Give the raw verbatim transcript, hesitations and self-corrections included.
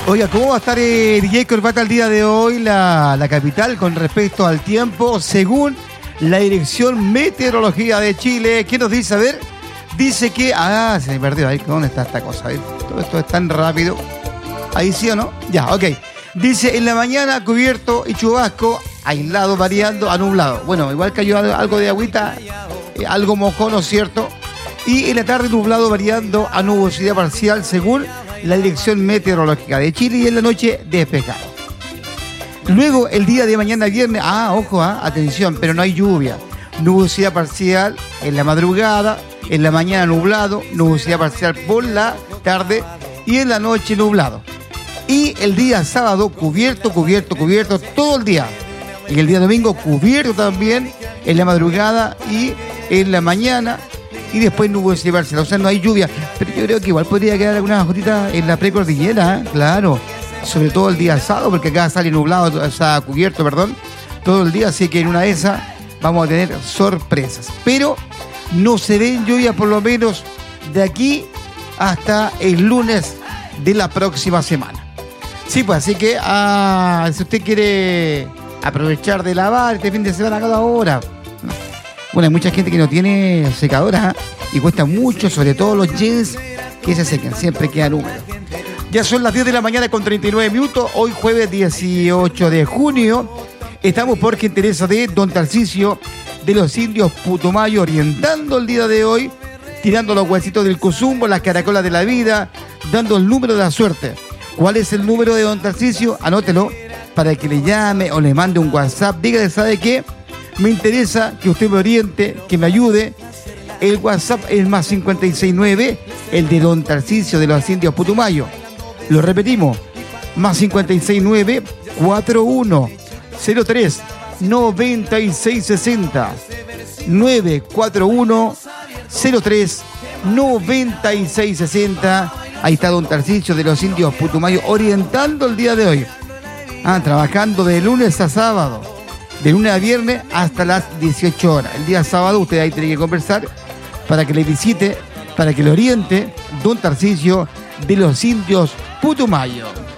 Oiga, ¿cómo va a estar eh, D J Corbata el día de hoy la, la capital con respecto al tiempo según la Dirección Meteorología de Chile? ¿Qué nos dice? A ver, dice que... Ah, se me perdió ahí. ¿Dónde está esta cosa? Ahí, todo esto es tan rápido. ¿Ahí sí o no? Ya, ok. Dice, en la mañana cubierto y chubasco, aislado variando a nublado. Bueno, igual cayó algo de agüita, eh, algo mojón, ¿no es cierto? Y en la tarde nublado variando a nubosidad parcial según la Dirección Meteorológica de Chile, y en la noche despejado. Luego el día de mañana viernes, ah, ojo, ah, atención, pero no hay lluvia. Nubosidad parcial en la madrugada, en la mañana nublado, nubosidad parcial por la tarde y en la noche nublado. Y el día sábado cubierto, cubierto, cubierto todo el día. Y el día domingo cubierto también en la madrugada y en la mañana. Y después nubosidad parcial, o sea, no hay lluvia. Pero yo creo que igual podría quedar algunas gotitas en la precordillera, ¿eh? Claro. Sobre todo el día sábado, porque acá sale nublado, o sea, cubierto, perdón, todo el día. Así que en una de esas vamos a tener sorpresas. Pero no se ven lluvias por lo menos de aquí hasta el lunes de la próxima semana. Sí, pues, así que ah, si usted quiere aprovechar de lavar este fin de semana a cada hora... Bueno, hay mucha gente que no tiene secadora, ¿eh? Y cuesta mucho, sobre todo los jeans que se secan, siempre quedan húmedos. Ya son las diez de la mañana con treinta y nueve minutos, hoy jueves dieciocho de junio. Estamos por gentileza de Don Tarcisio de los Indios Putumayo, orientando el día de hoy, tirando los huesitos del cuzumbo, las caracolas de la vida, dando el número de la suerte. ¿Cuál es el número de Don Tarcisio? Anótelo para que le llame o le mande un WhatsApp. Dígale, ¿sabe qué? Me interesa que usted me oriente, que me ayude. El WhatsApp es más cincuenta y seis nueve, el de Don Tarcisio de los Indios Putumayo. Lo repetimos, más cincuenta y seis nueve, cuarenta y uno cero tres, noventa y seis sesenta. nueve cuatro uno cero tres, noventa y seis sesenta. Ahí está Don Tarcisio de los Indios Putumayo orientando el día de hoy. Ah, trabajando de lunes a sábado. De lunes a viernes hasta las dieciocho horas. El día sábado usted ahí tiene que conversar para que le visite, para que le oriente Don Tarcisio de los Indios Putumayo.